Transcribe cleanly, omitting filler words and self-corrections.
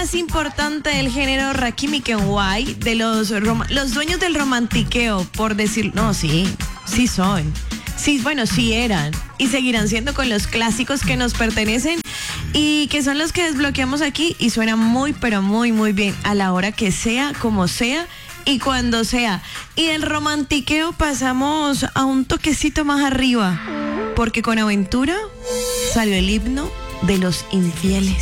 más importante del género Rakim y Kenway, de los dueños del romantiqueo, por decir, no, sí son. Sí, bueno, sí eran y seguirán siendo con los clásicos que nos pertenecen y que son los que desbloqueamos aquí y suenan muy, pero muy, muy bien a la hora que sea, como sea y cuando sea. Y del romantiqueo pasamos a un toquecito más arriba, porque con Aventura salió el himno de los infieles.